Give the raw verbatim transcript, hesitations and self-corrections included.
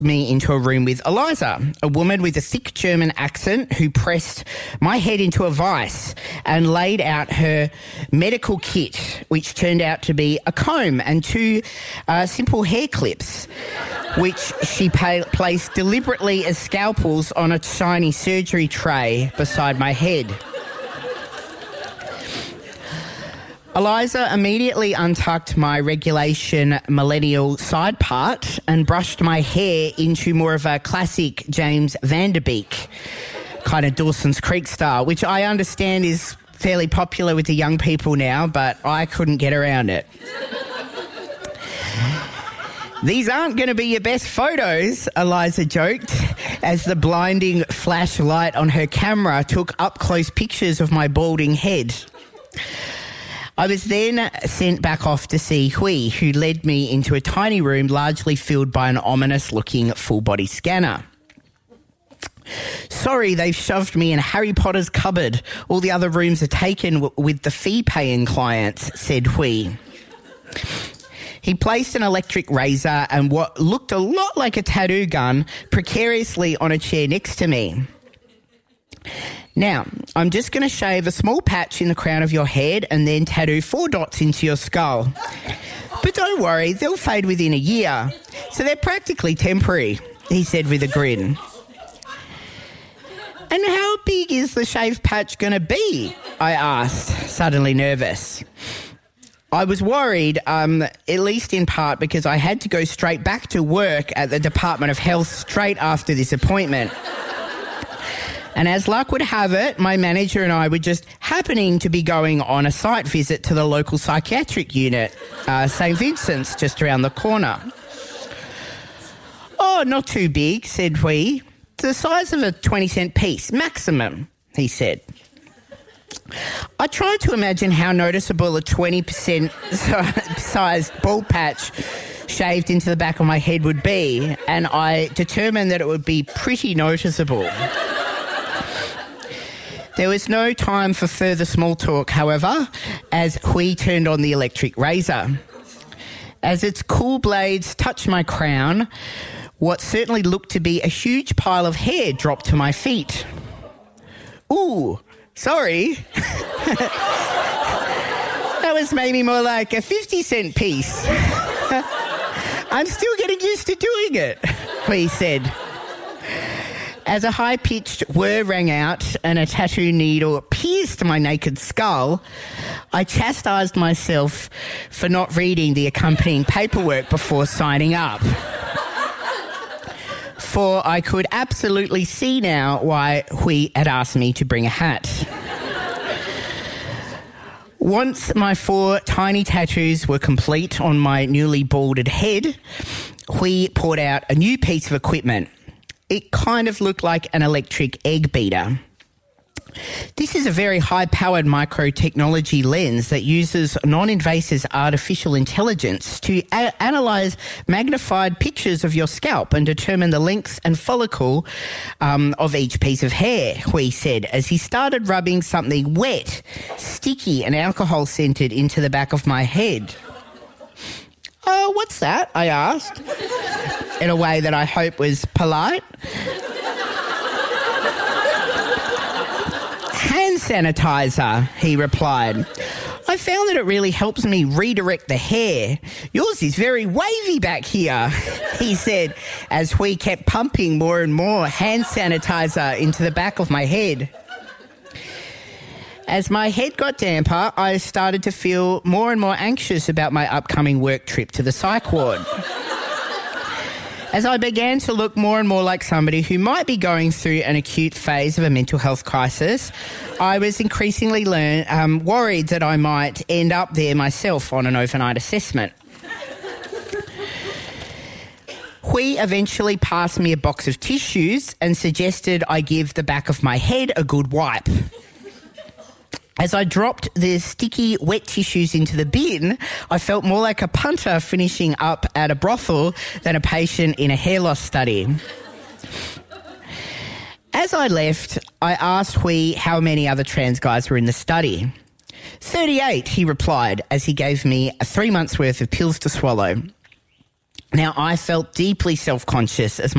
me into a room with Eliza, a woman with a thick German accent who pressed my head into a vice and laid out her medical kit, which turned out to be a comb and two uh, simple hair clips, which she pa- placed deliberately as scalpels on a shiny surgery tray beside my head. Eliza immediately untucked my regulation millennial side part and brushed my hair into more of a classic James Van Der Beek kind of Dawson's Creek style, which I understand is fairly popular with the young people now, but I couldn't get around it. These aren't going to be your best photos, Eliza joked, as the blinding flashlight on her camera took up-close pictures of my balding head. I was then sent back off to see Hui, who led me into a tiny room largely filled by an ominous-looking full-body scanner. Sorry, they've shoved me in Harry Potter's cupboard. All the other rooms are taken w- with the fee-paying clients, said Hui. He placed an electric razor and what looked a lot like a tattoo gun precariously on a chair next to me. Now, I'm just going to shave a small patch in the crown of your head and then tattoo four dots into your skull. But don't worry, they'll fade within a year. So they're practically temporary, he said with a grin. And how big is the shave patch going to be? I asked, suddenly nervous. I was worried, um, at least in part because I had to go straight back to work at the Department of Health straight after this appointment. And as luck would have it, my manager and I were just happening to be going on a site visit to the local psychiatric unit, uh, Saint Vincent's, just around the corner. Oh, not too big, said Hui. The size of a twenty cent piece, maximum, he said. I tried to imagine how noticeable a twenty percent sized bald patch shaved into the back of my head would be, and I determined that it would be pretty noticeable. There was no time for further small talk, however, as Hui turned on the electric razor. As its cool blades touched my crown, what certainly looked to be a huge pile of hair dropped to my feet. Ooh, sorry. That was maybe more like a fifty cent piece. I'm still getting used to doing it, Hui said. As a high-pitched whir rang out and a tattoo needle pierced my naked skull, I chastised myself for not reading the accompanying paperwork before signing up. For I could absolutely see now why Hui had asked me to bring a hat. Once my four tiny tattoos were complete on my newly balded head, Hui poured out a new piece of equipment. It kind of looked like an electric egg beater. This is a very high-powered microtechnology lens that uses non-invasive artificial intelligence to a- analyse magnified pictures of your scalp and determine the length and follicle um, of each piece of hair, Hui said, as he started rubbing something wet, sticky and alcohol-scented into the back of my head. Oh, what's that? I asked, in a way that I hope was polite. Hand sanitizer, he replied. I found that it really helps me redirect the hair. Yours is very wavy back here, he said, as we kept pumping more and more hand sanitizer into the back of my head. As my head got damper, I started to feel more and more anxious about my upcoming work trip to the psych ward. As I began to look more and more like somebody who might be going through an acute phase of a mental health crisis, I was increasingly learn, um, worried that I might end up there myself on an overnight assessment. Hui eventually passed me a box of tissues and suggested I give the back of my head a good wipe. As I dropped the sticky, wet tissues into the bin, I felt more like a punter finishing up at a brothel than a patient in a hair loss study. As I left, I asked Hui how many other trans guys were in the study. thirty-eight, he replied, as he gave me three months' worth of pills to swallow. Now, I felt deeply self-conscious as my